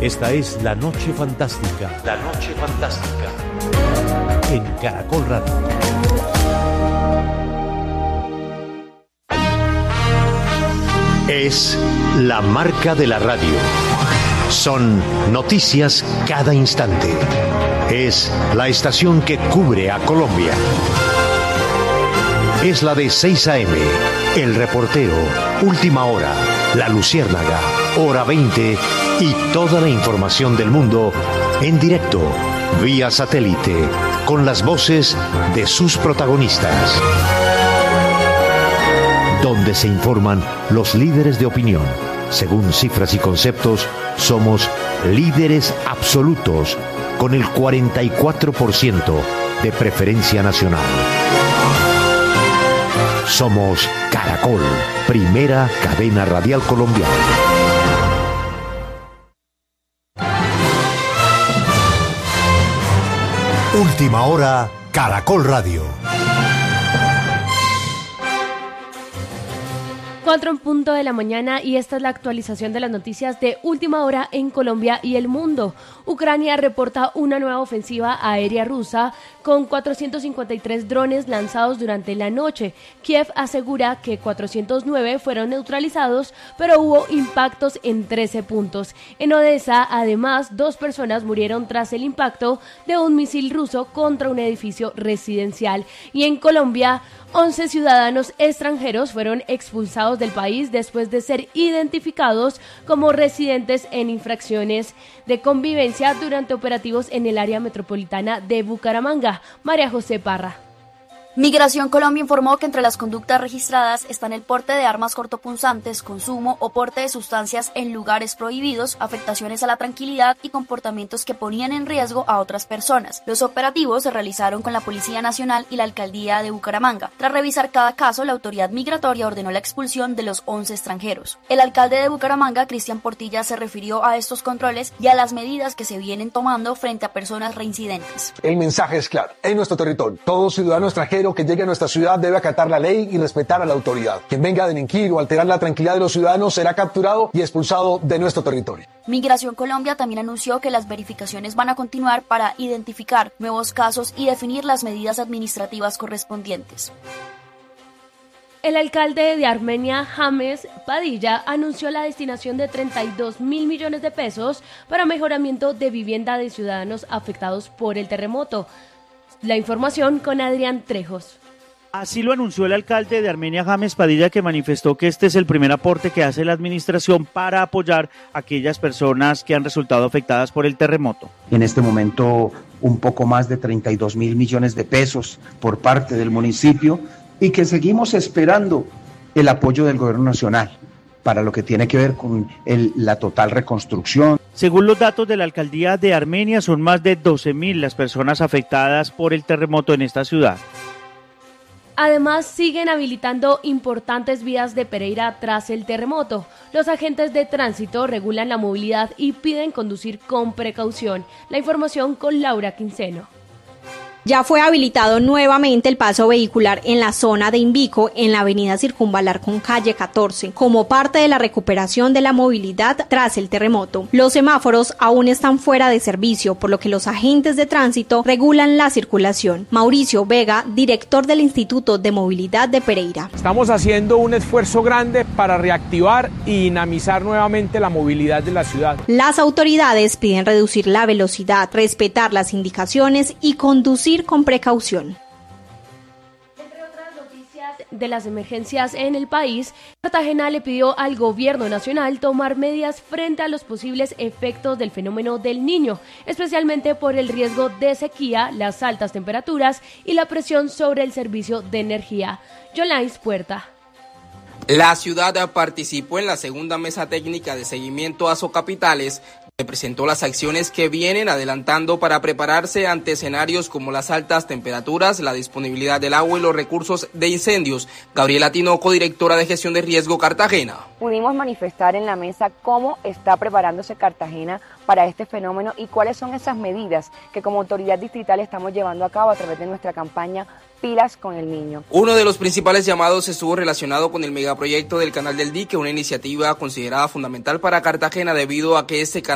Esta es La Noche Fantástica. La Noche Fantástica. En Caracol Radio. Es la marca de la radio. Son noticias cada instante. Es la estación que cubre a Colombia. Es la de 6 a.m., El Reportero, Última Hora, La Luciérnaga, Hora 20 y toda la información del mundo en directo, vía satélite, con las voces de sus protagonistas. Donde se informan los líderes de opinión. Según cifras y conceptos, somos líderes absolutos, con el 44% de preferencia nacional. Somos Caracol, primera cadena radial colombiana. Última Hora, Caracol Radio. 4:00 a.m. y esta es la actualización de las noticias de última hora en Colombia y el mundo. Ucrania reporta una nueva ofensiva aérea rusa con 453 drones lanzados durante la noche. Kiev asegura que 409 fueron neutralizados, pero hubo impactos en 13 puntos. En Odessa, además, 2 personas murieron tras el impacto de un misil ruso contra un edificio residencial. Y en Colombia, 11 ciudadanos extranjeros fueron expulsados del país después de ser identificados como residentes en infracciones de convivencia durante operativos en el área metropolitana de Bucaramanga. María José Parra. Migración Colombia informó que entre las conductas registradas están el porte de armas cortopunzantes, consumo o porte de sustancias en lugares prohibidos, afectaciones a la tranquilidad y comportamientos que ponían en riesgo a otras personas. Los operativos se realizaron con la Policía Nacional y la Alcaldía de Bucaramanga. Tras revisar cada caso, la autoridad migratoria ordenó la expulsión de los 11 extranjeros. El alcalde de Bucaramanga, Cristian Portilla, se refirió a estos controles y a las medidas que se vienen tomando frente a personas reincidentes. El mensaje es claro. En nuestro territorio, todo ciudadano extranjero que llegue a nuestra ciudad debe acatar la ley y respetar a la autoridad. Quien venga a delinquir o alterar la tranquilidad de los ciudadanos será capturado y expulsado de nuestro territorio. Migración Colombia también anunció que las verificaciones van a continuar para identificar nuevos casos y definir las medidas administrativas correspondientes. El alcalde de Armenia, James Padilla, anunció la destinación de 32.000 millones de pesos para mejoramiento de vivienda de ciudadanos afectados por el terremoto. La información con Adrián Trejos. Así lo anunció el alcalde de Armenia, James Padilla, que manifestó que este es el primer aporte que hace la administración para apoyar a aquellas personas que han resultado afectadas por el terremoto. En este momento, un poco más de 32.000 millones de pesos por parte del municipio y que seguimos esperando el apoyo del gobierno nacional para lo que tiene que ver con la total reconstrucción. Según los datos de la alcaldía de Armenia, son más de 12.000 las personas afectadas por el terremoto en esta ciudad. Además, siguen habilitando importantes vías de Pereira tras el terremoto. Los agentes de tránsito regulan la movilidad y piden conducir con precaución. La información con Laura Quinceno. Ya fue habilitado nuevamente el paso vehicular en la zona de Invico, en la avenida Circunvalar con calle 14, como parte de la recuperación de la movilidad tras el terremoto. Los semáforos aún están fuera de servicio, por lo que los agentes de tránsito regulan la circulación. Mauricio Vega, director del Instituto de Movilidad de Pereira. Estamos haciendo un esfuerzo grande para reactivar y dinamizar nuevamente la movilidad de la ciudad. Las autoridades piden reducir la velocidad, respetar las indicaciones y conducir con precaución. Entre otras noticias de las emergencias en el país, Cartagena le pidió al gobierno nacional tomar medidas frente a los posibles efectos del fenómeno del Niño, especialmente por el riesgo de sequía, las altas temperaturas y la presión sobre el servicio de energía. Yolais Puerta. La ciudad participó en la segunda mesa técnica de seguimiento a Socapitales, que presentó las acciones que vienen adelantando para prepararse ante escenarios como las altas temperaturas, la disponibilidad del agua y los recursos de incendios. Gabriela Tinoco, directora de Gestión de Riesgo Cartagena. Pudimos manifestar en la mesa cómo está preparándose Cartagena para este fenómeno y cuáles son esas medidas que como autoridad distrital estamos llevando a cabo a través de nuestra campaña Pilas con el Niño. Uno de los principales llamados estuvo relacionado con el megaproyecto del Canal del Dique, una iniciativa considerada fundamental para Cartagena debido a que este canal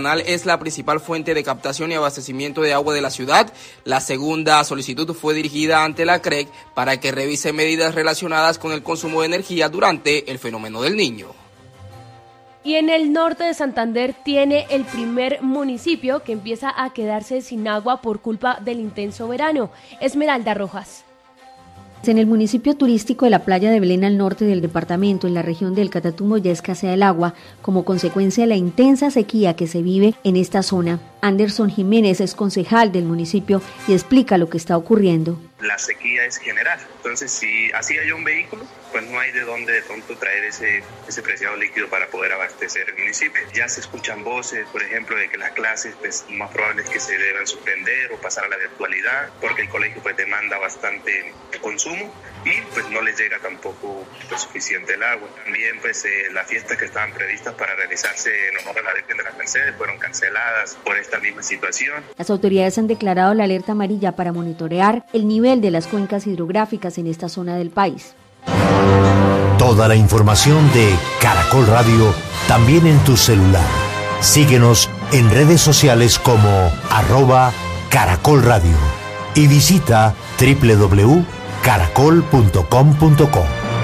Canal es la principal fuente de captación y abastecimiento de agua de la ciudad. La segunda solicitud fue dirigida ante la CREC para que revise medidas relacionadas con el consumo de energía durante el fenómeno del Niño. Y en el norte de Santander tiene el primer municipio que empieza a quedarse sin agua por culpa del intenso verano. Esmeralda Rojas. En el municipio turístico de la playa de Belén al norte del departamento, en la región del Catatumbo, ya escasea el agua como consecuencia de la intensa sequía que se vive en esta zona. Anderson Jiménez es concejal del municipio y explica lo que está ocurriendo. La sequía es general, entonces si así hay un vehículo, pues no hay de dónde de pronto traer ese preciado líquido para poder abastecer el municipio. Ya se escuchan voces, por ejemplo, de que las clases pues más probable es que se deban suspender o pasar a la virtualidad, porque el colegio pues demanda bastante consumo y pues no les llega tampoco pues, suficiente el agua. También pues las fiestas que estaban previstas para realizarse en honor a la Virgen de las Mercedes fueron canceladas por esta misma situación. Las autoridades han declarado la alerta amarilla para monitorear el nivel de las cuencas hidrográficas en esta zona del país. Toda la información de Caracol Radio también en tu celular. Síguenos en redes sociales como @Caracol Radio y visita www.caracol.com.co.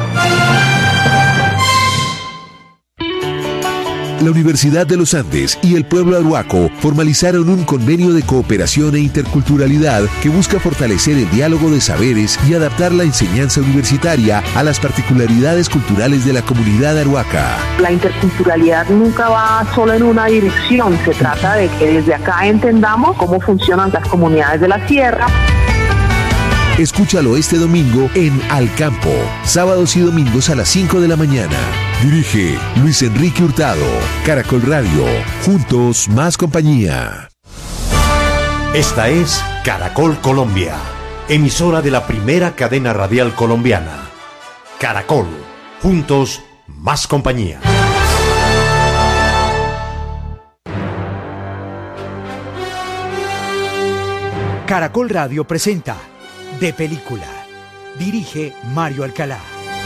La Universidad de los Andes y el pueblo arhuaco formalizaron un convenio de cooperación e interculturalidad que busca fortalecer el diálogo de saberes y adaptar la enseñanza universitaria a las particularidades culturales de la comunidad arhuaca. La interculturalidad nunca va solo en una dirección, se trata de que desde acá entendamos cómo funcionan las comunidades de la sierra. Escúchalo este domingo en Al Campo, sábados y domingos a las 5 de la mañana. Dirige Luis Enrique Hurtado. Caracol Radio, juntos más compañía. Esta es Caracol Colombia, emisora de la primera cadena radial colombiana. Caracol, juntos más compañía. Caracol Radio presenta De Película. Dirige Mario Alcalá.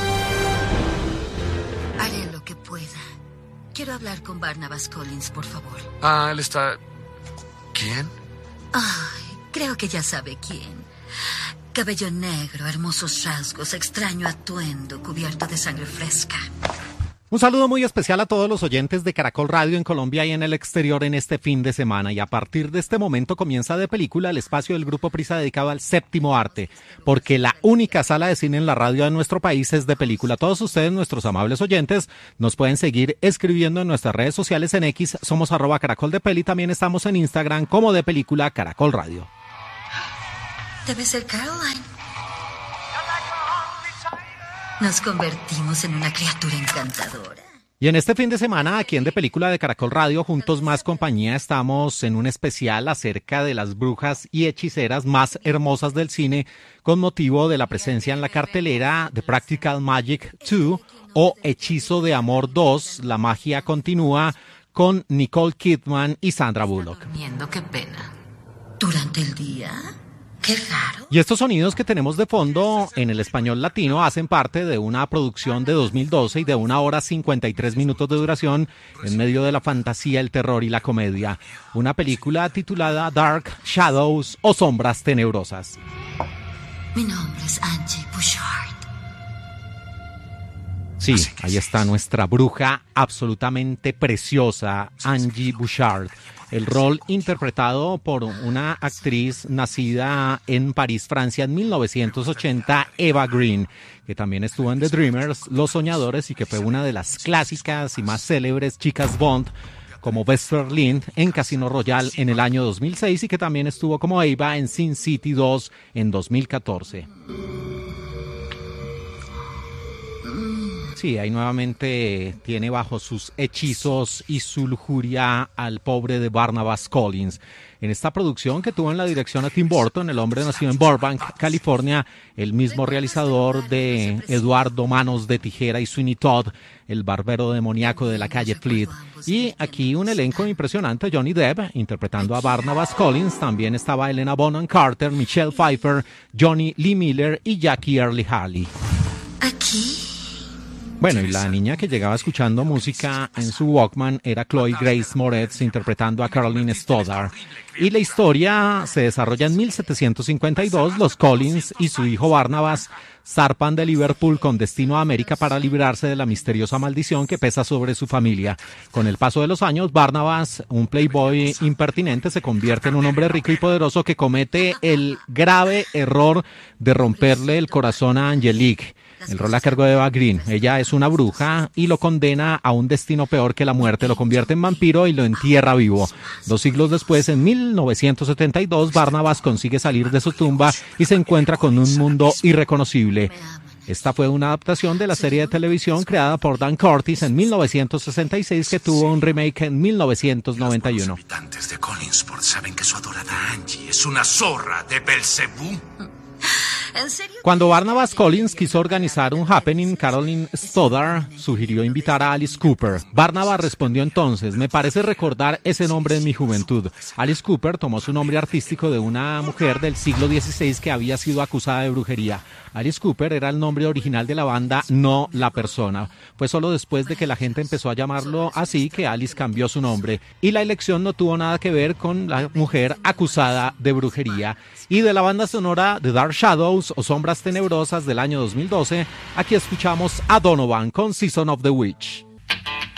Haré lo que pueda. Quiero hablar con Barnabas Collins, por favor. Ah, él está... ¿Quién? Ay, creo que ya sabe quién. Cabello negro, hermosos rasgos, extraño atuendo, cubierto de sangre fresca. Un saludo muy especial a todos los oyentes de Caracol Radio en Colombia y en el exterior en este fin de semana. Y a partir de este momento comienza De Película, el espacio del Grupo Prisa dedicado al séptimo arte, porque la única sala de cine en la radio de nuestro país es De Película. Todos ustedes, nuestros amables oyentes, nos pueden seguir escribiendo en nuestras redes sociales en X, somos @CaracolDePeli, también estamos en Instagram como De Película Caracol Radio. Debe ser Caroline. Nos convertimos en una criatura encantadora. Y en este fin de semana, aquí en De Película de Caracol Radio, juntos más compañía, estamos en un especial acerca de las brujas y hechiceras más hermosas del cine, con motivo de la presencia en la cartelera de Practical Magic 2 o Hechizo de Amor 2, La magia continúa, con Nicole Kidman y Sandra Bullock. Qué pena. ¿Durante el día? ¡Qué raro! Y estos sonidos que tenemos de fondo en el español latino hacen parte de una producción de 2012 y de 1 hora 53 minutos de duración en medio de la fantasía, el terror y la comedia. Una película titulada Dark Shadows o Sombras Tenebrosas. Mi nombre es Angie Bouchard. Sí, ahí está nuestra bruja absolutamente preciosa, Angie Bouchard. El rol interpretado por una actriz nacida en París, Francia, en 1980, Eva Green, que también estuvo en The Dreamers, Los Soñadores, y que fue una de las clásicas y más célebres chicas Bond, como Vesper Lynd en Casino Royale en el año 2006, y que también estuvo como Eva en Sin City 2 en 2014. Sí, ahí nuevamente tiene bajo sus hechizos y su lujuria al pobre de Barnabas Collins. En esta producción que tuvo en la dirección a Tim Burton, el hombre nacido en Burbank, California, el mismo realizador de Eduardo Manos de Tijera y Sweeney Todd, el barbero demoníaco de la calle Fleet. Y aquí un elenco impresionante: Johnny Depp interpretando a Barnabas Collins, también estaba Helena Bonham Carter, Michelle Pfeiffer, Johnny Lee Miller y Jackie Earle Haley. Aquí Bueno, y la niña que llegaba escuchando música en su Walkman era Chloe Grace Moretz interpretando a Caroline Stoddard. Y la historia se desarrolla en 1752. Los Collins y su hijo Barnabas zarpan de Liverpool con destino a América para librarse de la misteriosa maldición que pesa sobre su familia. Con el paso de los años, Barnabas, un playboy impertinente, se convierte en un hombre rico y poderoso que comete el grave error de romperle el corazón a Angelique. El rol a cargo de Eva Green. Ella es una bruja y lo condena a un destino peor que la muerte. Lo convierte en vampiro y lo entierra vivo. 2 siglos después, en 1972, Barnabas consigue salir de su tumba y se encuentra con un mundo irreconocible. Esta fue una adaptación de la serie de televisión creada por Dan Curtis en 1966 que tuvo un remake en 1991. Los habitantes de Collinsport saben que su adorada Angie es una zorra de Belcebú. ¿En serio? Cuando Barnabas Collins quiso organizar un happening, Caroline Stoddard sugirió invitar a Alice Cooper. Barnabas respondió entonces: me parece recordar ese nombre en mi juventud. Alice Cooper tomó su nombre artístico de una mujer del siglo XVI que había sido acusada de brujería. Alice Cooper era el nombre original de la banda, no la persona. Fue solo después de que la gente empezó a llamarlo así que Alice cambió su nombre. Y la elección no tuvo nada que ver con la mujer acusada de brujería. Y de la banda sonora The Dark Shadows o Sombras Tenebrosas del año 2012, aquí escuchamos a Donovan con Season of the Witch.